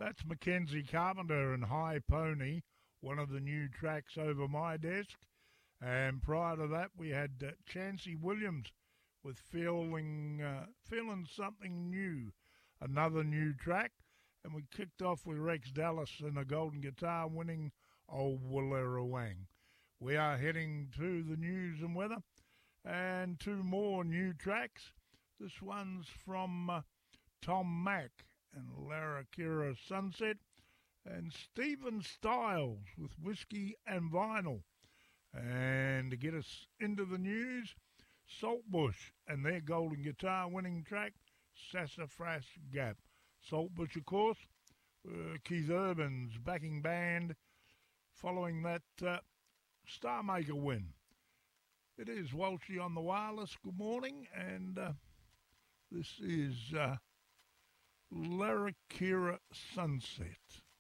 That's Mackenzie Carpenter and High Pony, one of the new tracks over my desk. And prior to that, we had Chancey Williams with Feeling Something New, another new track. And we kicked off with Rex Dallas and a golden guitar winning Old Wang. We are heading to the news and weather and two more new tracks. This one's from Tom Mack and Lara Kira Sunset, and Stephen Stiles with Whiskey and Vinyl. And to get us into the news, Saltbush and their golden guitar winning track, Sassafras Gap. Saltbush, of course, Keith Urban's backing band following that Star Maker win. It is Walshy on the wireless. Good morning, and this is Larrakira Sunset.